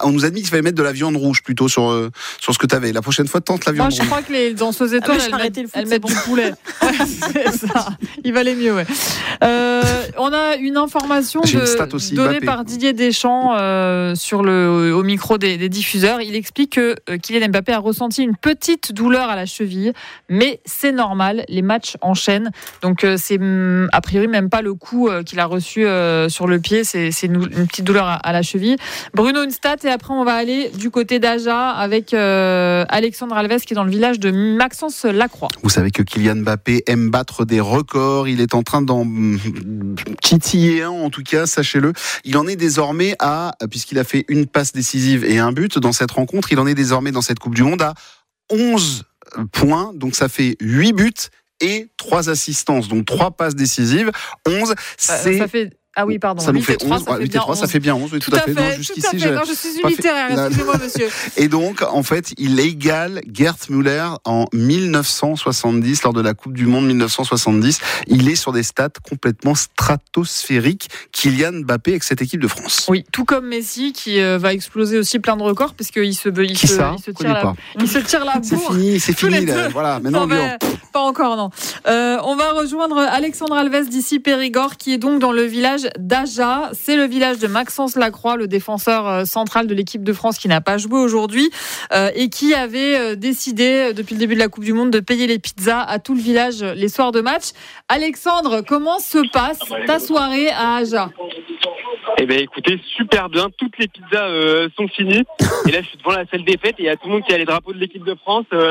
On nous a dit qu'il fallait mettre de la viande rouge plutôt sur ce que tu avais. La prochaine fois, tente la viande rouge. Moi, je crois que les danseuses étoiles, elles mettent du poulet. Ouais, c'est ça. Il valait mieux, ouais. On a une information donnée par Didier Deschamps au micro des diffuseurs. Il explique que Kylian Mbappé a ressenti une petite douleur à la cheville, mais c'est normal, les matchs enchaînent. Donc c'est a priori même pas le coup qu'il a reçu sur le pied, c'est une petite douleur à la cheville. Bruno, une stat, et après on va aller du côté d'Aja avec Alexandre Alves qui est dans le village de Maxence Lacroix. Vous savez que Kylian Mbappé aime battre des records, il est en train d'en titiller un en tout cas, sachez-le. Il en est désormais puisqu'il a fait une passe décisive et un but dans cette rencontre, il en est désormais dans cette Coupe du Monde à 11 points, donc ça fait 8 buts et 3 assistances, donc 3 passes décisives, 11, ça fait... Ah oui, pardon. Ça nous fait 11. 8 et 3, ça fait bien 11. Oui, tout à fait. Non, jusqu'ici, je suis une littéraire. Excusez-moi, monsieur. Et donc, en fait, il égale Gerd Müller en 1970, lors de la Coupe du Monde 1970. Il est sur des stats complètement stratosphériques. Kylian Mbappé avec cette équipe de France. Oui, tout comme Messi qui va exploser aussi plein de records puisqu'il se tire la bourre. C'est fini. Voilà. Maintenant, pas encore, non. On va rejoindre Alexandre Alves d'ici Périgord qui est donc dans le village d'Aja. C'est le village de Maxence Lacroix, le défenseur central de l'équipe de France qui n'a pas joué aujourd'hui et qui avait décidé depuis le début de la Coupe du Monde de payer les pizzas à tout le village les soirs de match. Alexandre, comment se passe ta soirée à Aja ? Eh bien écoutez, super bien, toutes les pizzas sont finies et là je suis devant la salle des fêtes et il y a tout le monde qui a les drapeaux de l'équipe de France et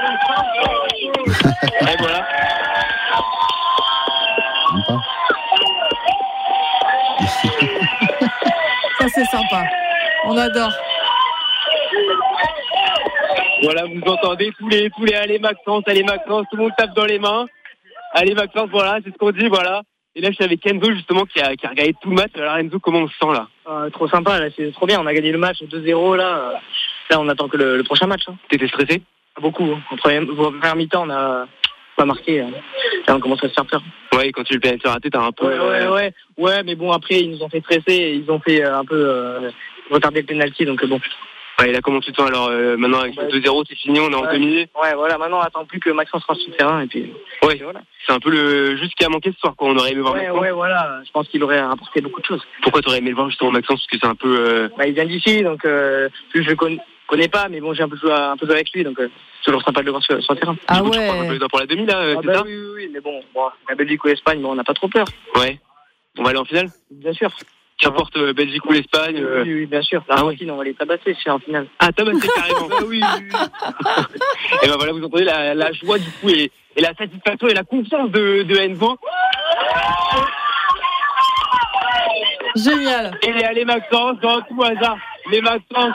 voilà. Ça c'est sympa, on adore. Voilà, vous entendez tous les allez Maxence, tout le monde tape dans les mains. Allez Maxence, voilà, c'est ce qu'on dit, voilà. Et là, je suis avec Enzo, justement, qui a regardé tout le match. Alors, Enzo, comment on se sent, là ? Trop sympa, là, c'est trop bien. On a gagné le match 2-0, là. Là, on attend que le prochain match. Hein. T'étais stressé ? Beaucoup. En première mi-temps, on a pas marqué. Là, on commence à se faire peur. Ouais, quand tu le pénètres raté, t'as un peu... Ouais, mais bon, après, ils nous ont fait stresser. Ils ont fait un peu retarder le penalty, donc bon. Ouais, et là, comment tu te sens alors maintenant avec le 2-0, c'est fini, on est en demi. Ouais, voilà, maintenant on attend plus que Maxence rentre sur le terrain et puis. Ouais, et voilà. C'est un peu juste ce qui a manqué ce soir, quoi. On aurait aimé voir Maxence. Ouais, voilà, je pense qu'il aurait apporté beaucoup de choses. Pourquoi t'aurais aimé le voir justement Maxence ? Parce que c'est un peu. Il vient d'ici, donc plus je le connais pas, mais bon, j'ai un peu joué avec lui, donc c'est toujours sympa de le voir sur le terrain. Ah du coup, ouais. tu crois un peu pour la demi là, c'est ça ? Oui, mais bon, la Belgique ou l'Espagne, on n'a pas trop peur. Ouais. On va aller en finale ? Bien sûr. Qu'importe Belgique ou l'Espagne. Oui, bien sûr. L'Argentine, on va les tabasser en finale. Ah, tabasser carrément. Oui. Et ben voilà, vous entendez la joie du coup et la satisfaction et la confiance de Enzo. Génial. Et les Maxence, dans tout hasard. Les Maxence.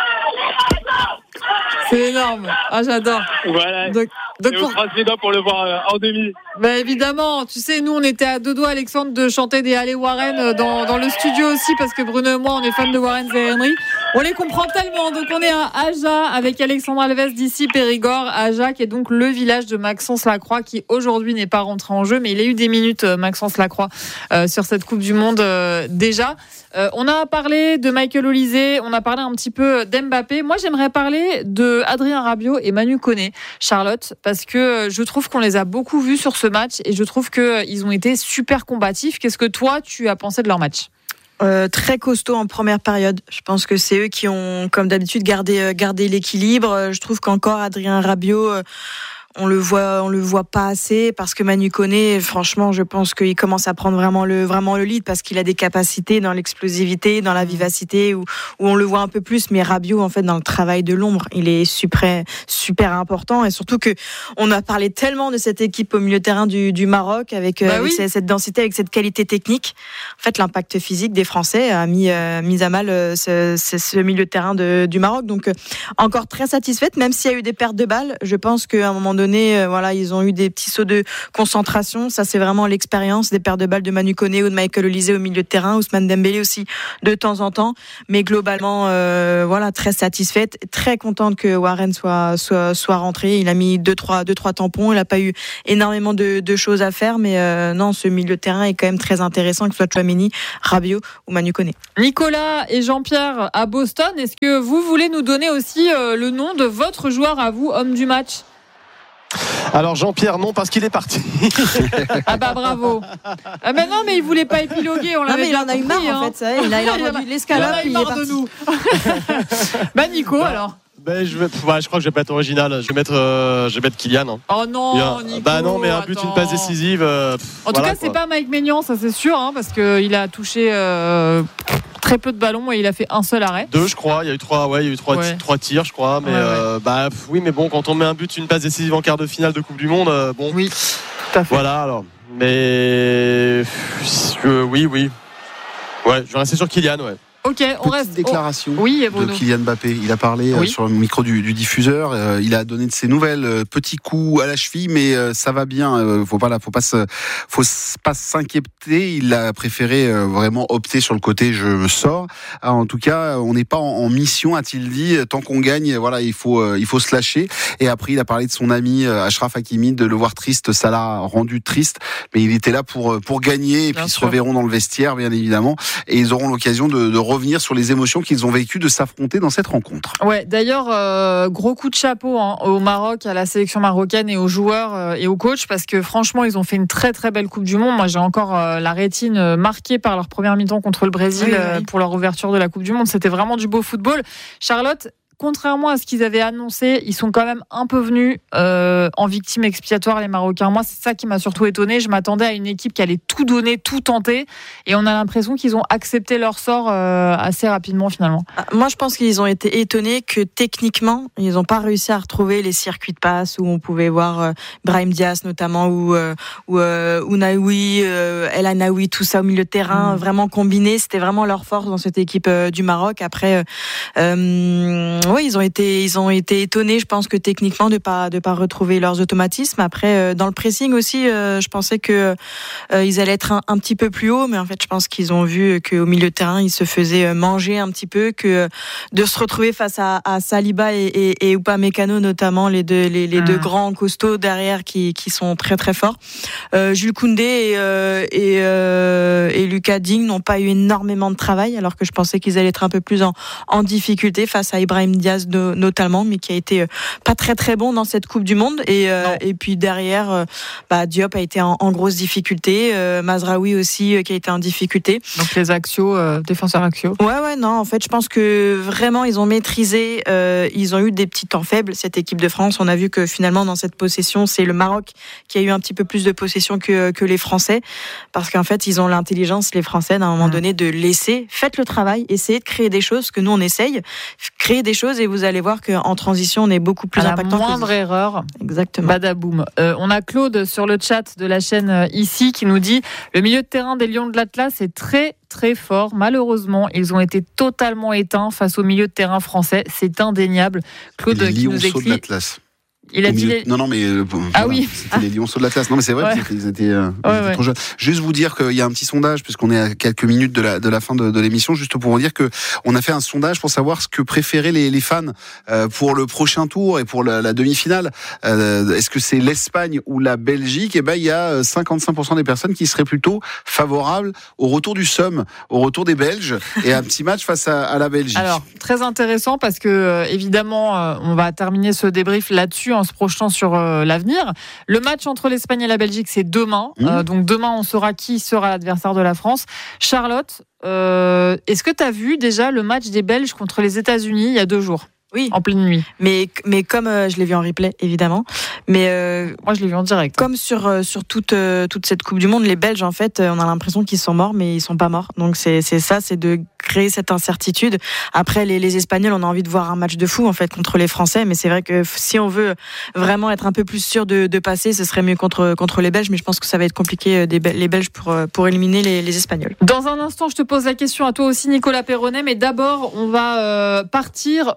C'est énorme. Ah, j'adore. Voilà. Donc on croise les doigts pour le voir en demi. Bah évidemment, tu sais, nous on était à deux doigts, Alexandre, de chanter des Allez Warren dans le studio aussi, parce que Bruno et moi on est fans de Warren et Henry. On les comprend tellement, donc on est à Aja avec Alexandre Alves d'ici Périgord. Aja qui est donc le village de Maxence Lacroix qui aujourd'hui n'est pas rentré en jeu, mais il a eu des minutes, Maxence Lacroix, sur cette Coupe du Monde déjà. On a parlé de Michael Olise, on a parlé un petit peu d'Mbappé. Moi j'aimerais parler de Adrien Rabiot et Manu Koné, Charlotte, parce que je trouve qu'on les a beaucoup vus sur ce match et je trouve qu'ils ont été super combatifs. Qu'est-ce que toi tu as pensé de leur match ? Très costaud en première période. Je pense que c'est eux qui ont, comme d'habitude, gardé l'équilibre. Je trouve qu'encore Adrien Rabiot, on le voit pas assez parce que Manu Koné, franchement, je pense qu'il commence à prendre vraiment le lead parce qu'il a des capacités dans l'explosivité, dans la vivacité où on le voit un peu plus. Mais Rabiot, en fait, dans le travail de l'ombre, il est super important et surtout que on a parlé tellement de cette équipe au milieu de terrain du Maroc avec cette densité, avec cette qualité technique. En fait, l'impact physique des Français a mis à mal ce milieu de terrain du Maroc. Donc, encore très satisfaite, même s'il y a eu des pertes de balles. Je pense qu'à un moment donné, donné, voilà, ils ont eu des petits sauts de concentration. Ça, c'est vraiment l'expérience des paires de balles de Manu Koné ou de Michael Olise au milieu de terrain, Ousmane Dembélé aussi de temps en temps. Mais globalement, voilà, très satisfaite, très contente que Warren soit rentré. Il a mis 2-3 tampons. Il n'a pas eu énormément de choses à faire, mais non, ce milieu de terrain est quand même très intéressant, que ce soit Tchouaméni, Rabiot ou Manu Koné. Nicolas et Jean-Pierre à Boston, est-ce que vous voulez nous donner aussi le nom de votre joueur à vous, homme du match? Alors Jean-Pierre, non, parce qu'il est parti. Ah bah bravo. Ah bah non, mais il voulait pas épiloguer, on l'avait bien compris. Il en a eu marre, en fait, ça, il a entendu l'escalade, il en a eu marre de nous. Bah Nico, alors. Je crois que je vais pas être original. Je vais mettre Kylian. Hein. Oh non, Nico. Bah non, mais un but, une passe décisive. En tout cas, c'est pas Mike Maignan, ça c'est sûr, hein, parce qu'il a touché très peu de ballons et il a fait un seul arrêt. 2, je crois. Il y a eu 3 tirs, je crois. Mais oui, mais bon, quand on met un but, une passe décisive en quart de finale de Coupe du Monde, bon. Oui, tout à fait. Voilà, alors. Mais oui. Ouais, je vais rester sur Kylian, ouais. Ok, on reste. Déclaration de Kylian Mbappé. Il a parlé sur le micro du diffuseur. Il a donné de ses nouvelles. Petit coup à la cheville, mais ça va bien. Faut pas s'inquiéter. Il a préféré vraiment opter sur le côté je me sors. En tout cas, on n'est pas en mission, a-t-il dit. Tant qu'on gagne, voilà, il faut se lâcher. Et après, il a parlé de son ami Achraf Hakimi, de le voir triste. Ça l'a rendu triste, mais il était là pour gagner. Et puis ils se reverront dans le vestiaire, bien évidemment, et ils auront l'occasion de revenir sur les émotions qu'ils ont vécues de s'affronter dans cette rencontre. Ouais, d'ailleurs, gros coup de chapeau au Maroc, à la sélection marocaine et aux joueurs et aux coachs, parce que franchement, ils ont fait une très très belle Coupe du Monde. Moi, j'ai encore la rétine marquée par leur première mi-temps contre le Brésil pour leur ouverture de la Coupe du Monde. C'était vraiment du beau football. Charlotte, contrairement à ce qu'ils avaient annoncé, ils sont quand même un peu venus en victime expiatoire, les Marocains. Moi, c'est ça qui m'a surtout étonné. Je m'attendais à une équipe qui allait tout donner, tout tenter. Et on a l'impression qu'ils ont accepté leur sort assez rapidement, finalement. Moi, je pense qu'ils ont été étonnés que techniquement, ils n'ont pas réussi à retrouver les circuits de passe où on pouvait voir Brahim Diaz notamment, ou Ounaoui, El Anaoui, tout ça au milieu de terrain, vraiment combiné. C'était vraiment leur force dans cette équipe du Maroc. Après, oui, ils ont été étonnés, je pense, que techniquement de pas retrouver leurs automatismes. Après, dans le pressing aussi, je pensais que ils allaient être un petit peu plus haut, mais en fait, je pense qu'ils ont vu qu'au milieu de terrain, ils se faisaient manger un petit peu, que de se retrouver face à Saliba et Upamecano notamment, les deux grands costauds derrière qui sont très très forts. Jules Koundé et Lucas Digne n'ont pas eu énormément de travail, alors que je pensais qu'ils allaient être un peu plus en difficulté face à Ibrahim Diaz notamment, mais qui a été pas très très bon dans cette Coupe du Monde. Et puis derrière, Diop a été en grosse difficulté, Mazraoui aussi qui a été en difficulté. Donc les axiaux, défenseurs axiaux. Ouais, non, en fait, je pense que vraiment ils ont maîtrisé, ils ont eu des petits temps faibles, cette équipe de France. On a vu que finalement dans cette possession, c'est le Maroc qui a eu un petit peu plus de possession que les Français, parce qu'en fait, ils ont l'intelligence, les Français, d'un moment donné, de laisser, faites le travail, essayez de créer des choses, que nous on essaye, créer des choses, et vous allez voir qu'en transition, on est beaucoup plus impactant. La moindre erreur. Exactement. Badaboum. On a Claude sur le chat de la chaîne ici qui nous dit: le milieu de terrain des Lions de l'Atlas est très très fort. Malheureusement, ils ont été totalement éteints face au milieu de terrain français. C'est indéniable. Claude qui nous écrit. De l'Atlas. Il a dit Non, mais oui, c'était les Lionceaux de l'Atlas. Non, mais c'est vrai, ils étaient trop jeunes. Juste vous dire qu'il y a un petit sondage, puisqu'on est à quelques minutes de la fin de l'émission, juste pour vous dire que on a fait un sondage pour savoir ce que préféraient les fans pour le prochain tour et pour la demi-finale. Est-ce que c'est l'Espagne ou la Belgique? Et il y a 55% des personnes qui seraient plutôt favorables au retour du Somme, au retour des Belges et un petit match face à la Belgique. Alors, très intéressant, parce que évidemment, on va terminer ce débrief là-dessus en se projetant sur l'avenir. Le match entre l'Espagne et la Belgique, c'est demain. Donc demain, on saura qui sera l'adversaire de la France. Charlotte, est-ce que tu as vu déjà le match des Belges contre les États-Unis il y a 2 jours? Oui, en pleine nuit. Mais comme je l'ai vu en replay, évidemment. Mais moi, je l'ai vu en direct. Comme sur toute cette Coupe du Monde, les Belges, en fait, on a l'impression qu'ils sont morts, mais ils sont pas morts. Donc c'est ça, c'est de créer cette incertitude. Après, les Espagnols, on a envie de voir un match de fou, en fait, contre les Français. Mais c'est vrai que si on veut vraiment être un peu plus sûr de passer, ce serait mieux contre les Belges. Mais je pense que ça va être compliqué, les Belges, pour éliminer les Espagnols. Dans un instant, je te pose la question à toi aussi, Nicolas Perronnet. Mais d'abord, on va partir rue de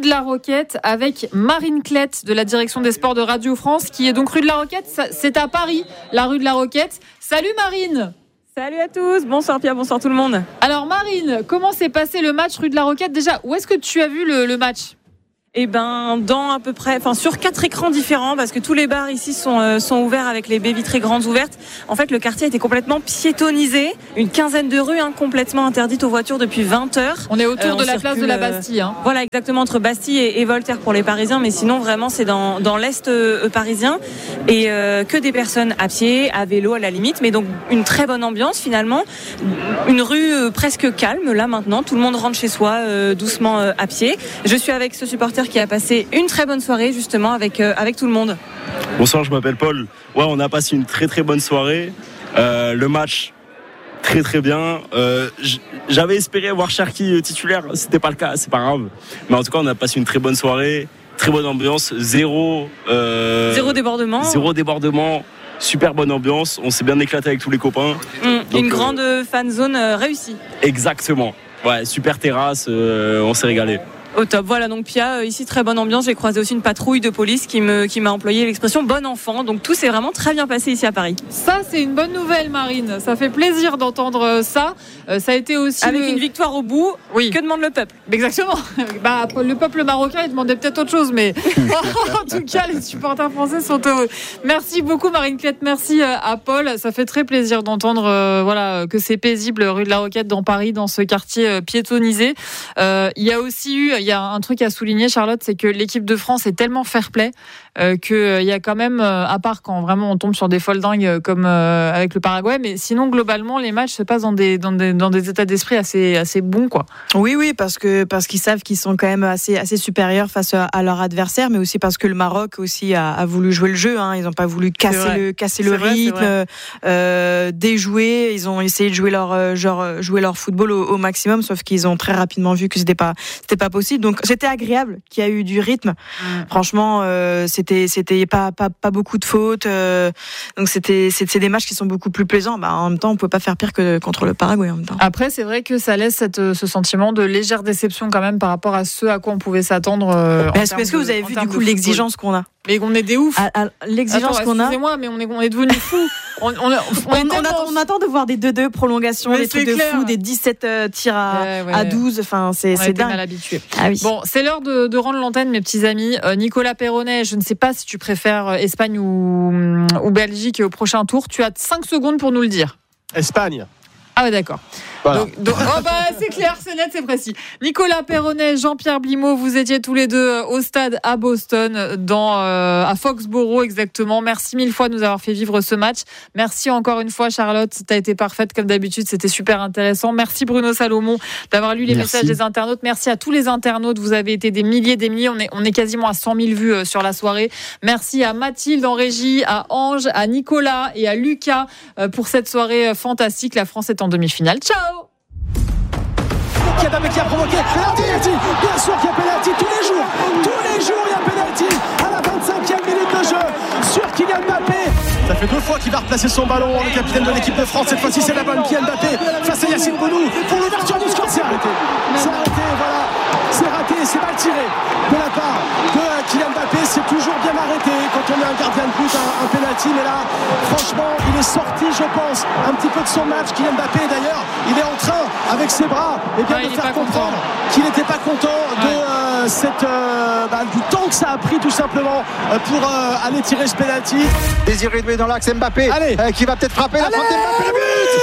la Roquette avec Marine Klett de la direction des sports de Radio France, qui est donc rue de la Roquette. C'est à Paris, la rue de la Roquette. Salut Marine. Salut à tous, bonsoir Pierre, bonsoir tout le monde. Alors Marine, comment s'est passé le match rue de la Roquette? Déjà, où est-ce que tu as vu le match? Eh ben, dans à peu près, sur 4 écrans différents, parce que tous les bars ici sont ouverts avec les baies vitrées grandes ouvertes. En fait, le quartier était complètement piétonnisé, une quinzaine de rues complètement interdites aux voitures depuis 20 heures. On est autour de la place de la Bastille. Voilà, exactement, entre Bastille et Voltaire pour les Parisiens, mais sinon vraiment c'est dans l'est parisien et que des personnes à pied, à vélo à la limite, mais donc une très bonne ambiance finalement, une rue presque calme là maintenant. Tout le monde rentre chez soi doucement à pied. Je suis avec ce supporter qui a passé une très bonne soirée justement avec tout le monde. Bonsoir, je m'appelle Paul. Ouais, on a passé une très très bonne soirée. Le match très très bien. J'avais espéré voir Cherki titulaire, c'était pas le cas, c'est pas grave. Mais en tout cas, on a passé une très bonne soirée, très bonne ambiance, zéro débordement. Zéro débordement. Super bonne ambiance, on s'est bien éclaté avec tous les copains. Une grande fan zone réussie. Exactement. Ouais, super terrasse, on s'est régalé. Au top. Voilà, donc Pia, ici très bonne ambiance. J'ai croisé aussi une patrouille de police qui m'a employé l'expression bon enfant. Donc tout s'est vraiment très bien passé ici à Paris. Ça, c'est une bonne nouvelle, Marine. Ça fait plaisir d'entendre ça. Ça a été aussi avec une victoire au bout. Oui. Que demande le peuple? Exactement. Le peuple marocain, il demandait peut-être autre chose, mais en tout cas, les supporters français sont heureux. Merci beaucoup, Marine Klett. Merci à Paul. Ça fait très plaisir d'entendre que c'est paisible rue de la Roquette dans Paris, dans ce quartier piétonnisé. Il y a un truc à souligner, Charlotte, c'est que l'équipe de France est tellement fair-play qu'il y a quand même, à part quand vraiment on tombe sur des folles dingues comme avec le Paraguay, mais sinon globalement les matchs se passent dans des états d'esprit assez bons, quoi. Oui, parce qu'ils savent qu'ils sont quand même assez supérieurs face à leur adversaire, mais aussi parce que le Maroc aussi a voulu jouer le jeu. Ils n'ont pas voulu casser le rythme, déjouer. Ils ont essayé de jouer leur football au maximum, sauf qu'ils ont très rapidement vu que c'était pas possible. Donc c'était agréable qu'il y a eu du rythme. Franchement, c'était pas beaucoup de fautes. Donc c'est des matchs qui sont beaucoup plus plaisants. En même temps, on peut pas faire pire que contre le Paraguay en même temps. Après, c'est vrai que ça laisse ce sentiment de légère déception quand même par rapport à ce à quoi on pouvait s'attendre. Est-ce que vous avez vu du coup l'exigence qu'on a? Mais on est des oufs. L'exigence qu'on a. Excusez-moi, mais on est devenus fous. On attend de voir des 2-2 prolongations, des trucs de fou, des 17 tirs à 12. Enfin, c'est dingue. Mal habitué. Ah oui. Bon, c'est l'heure de rendre l'antenne, mes petits amis. Nicolas Perronnet, je ne sais pas si tu préfères Espagne ou Belgique au prochain tour. Tu as 5 secondes pour nous le dire. Espagne. Ah ouais, d'accord. Voilà. C'est clair, c'est net, c'est précis. Nicolas Perronnet, Jean-Pierre Blimaud, vous étiez tous les deux au stade à Boston, à Foxborough exactement. Merci 1000 fois de nous avoir fait vivre ce match. Merci encore une fois, Charlotte. Tu as été parfaite comme d'habitude, c'était super intéressant. Merci Bruno Salomon d'avoir lu les messages des internautes. Merci à tous les internautes. Vous avez été des milliers. On est quasiment à 100 000 vues sur la soirée. Merci à Mathilde en régie, à Ange, à Nicolas et à Lucas pour cette soirée fantastique. La France est en demi-finale. Ciao! Qui a provoqué penalty, bien sûr qu'il y a penalty tous les jours il y a penalty à la 25e minute de jeu sur Kylian Mbappé. Ça fait 2 fois qu'il va replacer son ballon, le capitaine de l'équipe de France. Cette fois-ci c'est la bonne Kylian Mbappé face à Yacine Bounou pour l'ouverture du score. C'est raté, voilà, c'est raté, c'est mal tiré de la part de Kylian Mbappé. C'est toujours bien arrêté quand on est un gardien de but, un penalty, mais là franchement il est sorti, je pense, un petit peu de son match. Kylian Mbappé d'ailleurs, il est en train avec ses bras de faire comprendre qu'il n'était pas content du temps que ça a pris tout simplement pour aller tirer ce penalty. Désiré Doué dans l'axe, Mbappé qui va peut-être frapper. La frappe d'Mbappé,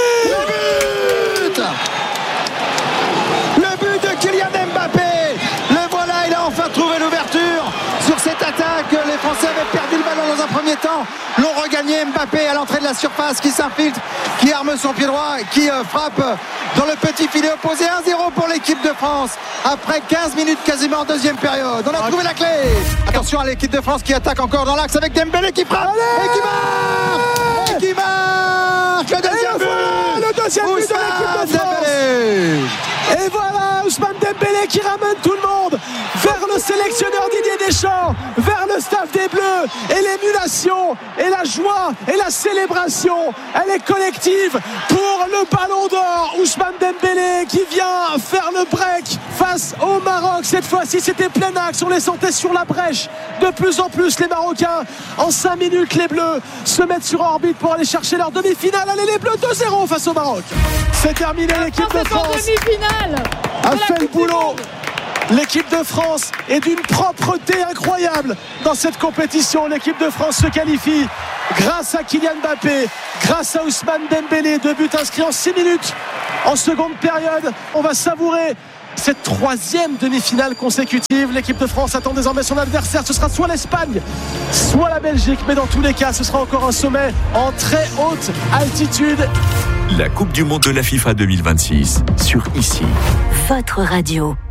le but de Kylian Mbappé, le voilà, il a enfin trouvé l'ouverture sur cette attaque. Les Français avaient perdu le ballon dans un premier temps, l'ont regagné. Mbappé à l'entrée de la surface qui s'infiltre, qui arme son pied droit, qui frappe dans le petit filet opposé. 1-0 pour l'équipe de France après 15 minutes quasiment en deuxième période. On a trouvé la clé. Attention à l'équipe de France qui attaque encore dans l'axe avec Dembélé qui frappe et qui marque le deuxième but de l'équipe de France. Et voilà Ousmane Dembélé qui ramène tout le monde vers le sélectionneur Didier Deschamps, vers le staff des Bleus, et l'émulation et la joie et la célébration, elle est collective pour le Ballon d'Or. Ousmane Dembélé qui vient faire le break face au Maroc. Cette fois-ci c'était plein axe, on les sentait sur la brèche de plus en plus les Marocains. En 5 minutes les Bleus se mettent sur orbite pour aller chercher leur demi-finale. Allez les Bleus, 2-0 face au Maroc. C'est terminé, l'équipe de France a fait le boulot. L'équipe de France est d'une propreté incroyable dans cette compétition. L'équipe de France se qualifie grâce à Kylian Mbappé, grâce à Ousmane Dembélé. 2 buts inscrits en 6 minutes en seconde période. On va savourer cette 3e demi-finale consécutive. L'équipe de France attend désormais son adversaire. Ce sera soit l'Espagne, soit la Belgique. Mais dans tous les cas, ce sera encore un sommet en très haute altitude. La Coupe du Monde de la FIFA 2026 sur ICI. Votre radio.